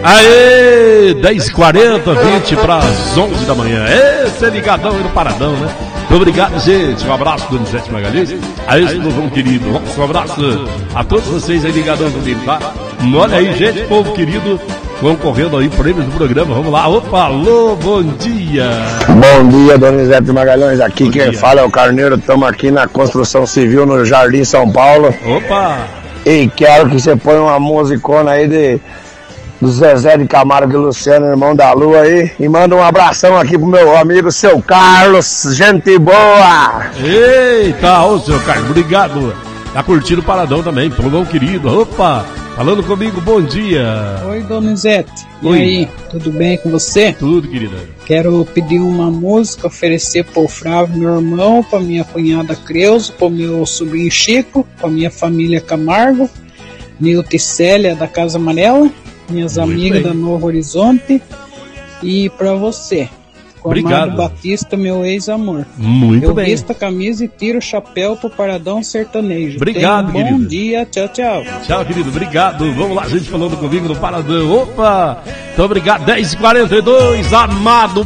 Aê, 10h40, 20 para as 11 da manhã. Esse é ligadão aí no Paradão, né? Obrigado, gente. Um abraço do Donizete Magalhães. A esse povão querido. Um abraço a todos vocês aí ligadão comigo, tá? Olha aí, gente, povo querido. Vão correndo aí, prêmios do programa. Vamos lá. Opa, alô, bom dia. Bom dia, Donizete Magalhães. Aqui Bom quem dia. fala é o Carneiro. Estamos aqui na construção civil no Jardim São Paulo. Opa. E quero que você ponha uma musicona aí do Zezé de Camargo e Luciano, irmão da Lua aí. E manda um abração aqui pro meu amigo, seu Carlos. Gente boa! Eita, ô seu Carlos, obrigado. Tá curtindo o Paradão também, povão querido. Opa, falando comigo, bom dia. Oi, Donizete. E Oi. aí, tudo bem com você? Tudo, querida. Quero pedir uma música, oferecer pro Flávio, meu irmão, pra minha cunhada Creuso, pro meu sobrinho Chico, pra minha família Camargo, Nilton e Célia da Casa Amarela, minhas Muito amigas bem. da Novo Horizonte, e pra você, com Obrigado. Amado Batista, meu ex-amor. Muito Eu bem. visto a camisa e tiro o chapéu pro Paradão Sertanejo. Obrigado, Tenha um bom querido. dia, tchau, tchau. Tchau, querido, obrigado. Vamos lá, gente, falando comigo no Paradão. Opa, então obrigado. 10h42, Amado